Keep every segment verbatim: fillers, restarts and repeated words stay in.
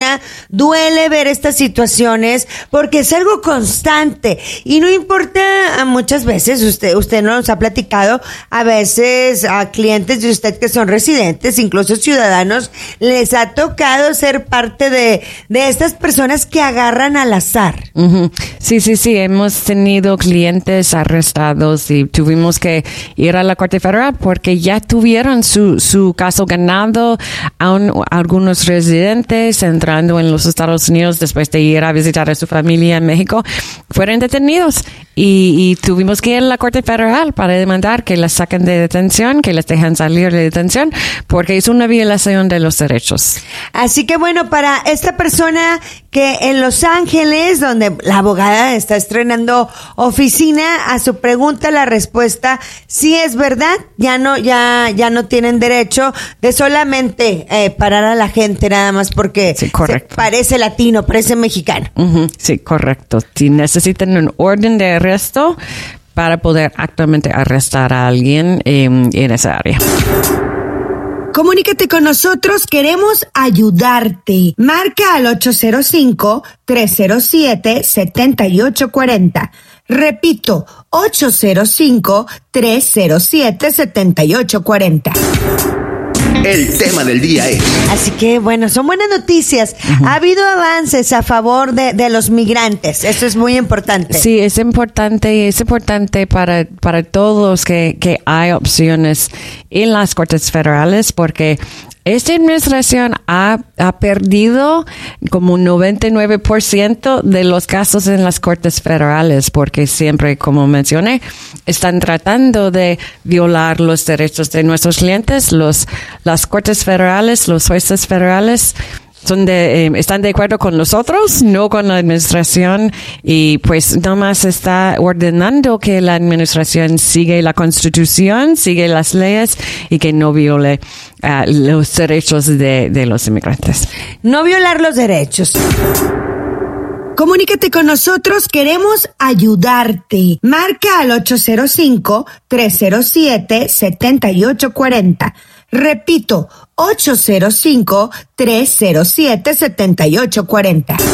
familia duele ver estas situaciones porque es algo constante y no importa, muchas veces usted usted nos ha platicado, a veces a clientes de usted que son residentes, incluso ciudadanos, les ha tocado ser parte de de estas personas que agarran al azar. Uh-huh. Sí, sí, sí, hemos tenido clientes arrestados y tuvimos que ir a la Corte Federal porque ya tuvieron su su caso ganado. Aún algunos residentes entrando en los Estados Unidos después de ir a visitar a su familia en México fueron detenidos y, y tuvimos que ir a la Corte Federal para demandar que las saquen de detención, que les dejen salir de detención porque es una violación de los derechos. Así que bueno, para esta persona que en Los Ángeles, donde la abogada está estrenando oficina, a su pregunta la respuesta sí es verdad, ya no ya ya no tienen derecho de solamente eh, parar a la gente nada más porque sí, correcto. parece latino, parece mexicano. Uh-huh, sí, correcto. Si necesitan un orden de arresto para poder actualmente arrestar a alguien eh, en esa área. Comunícate con nosotros, queremos ayudarte. Marca al ocho cero cinco, tres cero siete, siete ocho cuatro cero. Repito, ocho cero cinco, tres cero siete, siete ocho cuatro cero. El tema del día es... Así que, bueno, son buenas noticias. Uh-huh. Ha habido avances a favor de, de los migrantes. Eso es muy importante. Sí, es importante. Es importante para, para todos que, que hay opciones en las cortes federales porque esta administración ha, ha perdido como un noventa y nueve por ciento de los casos en las cortes federales porque siempre, como mencioné, están tratando de violar los derechos de nuestros clientes. Los, las cortes federales, los jueces federales son de, eh, están de acuerdo con nosotros, no con la administración, y pues nomás está ordenando que la administración siga la Constitución, siga las leyes y que no viole uh, los derechos de, de los inmigrantes. No violar los derechos. Comunícate con nosotros, queremos ayudarte. Marca al ocho cero cinco, tres cero siete, siete ocho cuatro cero. Repito, ocho cero cinco, tres cero siete, siete ocho cuatro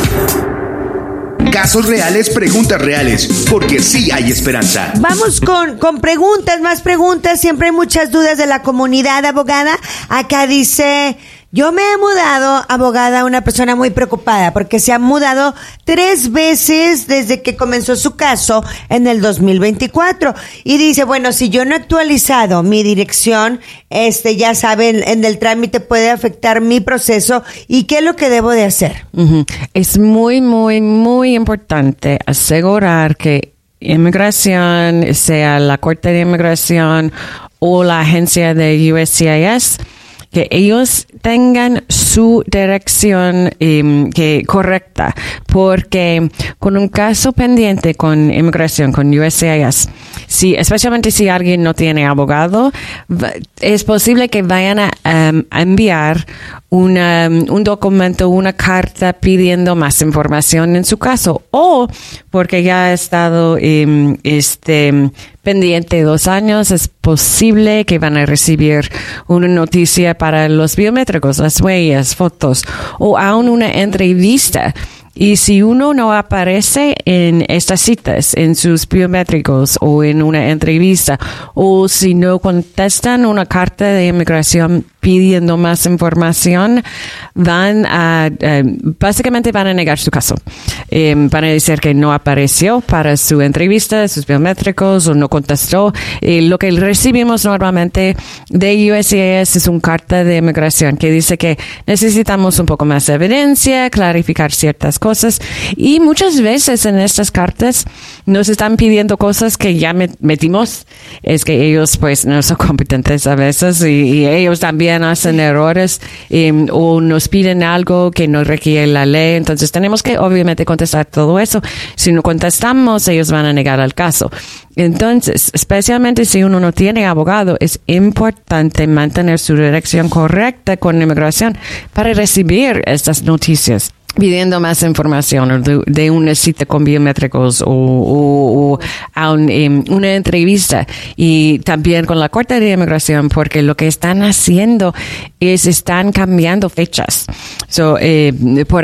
cero. Casos reales, preguntas reales, porque sí hay esperanza. Vamos con, con preguntas, más preguntas. Siempre hay muchas dudas de la comunidad, abogada. Acá dice... Yo me he mudado, abogada, una persona muy preocupada porque se ha mudado tres veces desde que comenzó su caso en el dos mil veinticuatro. Y dice, bueno, si yo no he actualizado mi dirección, este, ya saben, en el trámite puede afectar mi proceso. ¿Y qué es lo que debo de hacer? Uh-huh. Es muy, muy, muy importante asegurar que inmigración, sea la Corte de Inmigración o la agencia de U S C I S, que ellos tengan su dirección eh, que correcta, porque con un caso pendiente con inmigración, con U S C I S, si, especialmente si alguien no tiene abogado, es posible que vayan a, um, a enviar una, un documento, una carta pidiendo más información en su caso, o porque ya ha estado eh, este pendiente dos años, es posible que van a recibir una noticia para los biométricos, las huellas, fotos, o aún una entrevista. Y si uno no aparece en estas citas, en sus biométricos o en una entrevista, o si no contestan una carta de inmigración pidiendo más información, van a, eh, básicamente van a negar su caso. Eh, van a decir que no apareció para su entrevista, sus biométricos, o no contestó. Eh, lo que recibimos normalmente de U S C I S es una carta de inmigración que dice que necesitamos un poco más de evidencia, clarificar ciertas cosas, y muchas veces en estas cartas nos están pidiendo cosas que ya met- metimos. Es que ellos pues no son competentes a veces, y, y ellos también hacen errores, eh, o nos piden algo que no requiere la ley. Entonces tenemos que obviamente contestar todo eso. Si no contestamos, ellos van a negar el caso. Entonces, especialmente si uno no tiene abogado, es importante mantener su dirección correcta con inmigración para recibir estas noticias pidiendo más información, o de, de una cita con biométricos, o, o, o a un, um, una entrevista, y también con la Corte de Inmigración, porque lo que están haciendo es están cambiando fechas. So, eh, por